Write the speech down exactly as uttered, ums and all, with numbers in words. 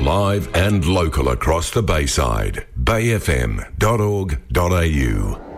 Live and local across the Bayside. bay f m dot org dot a u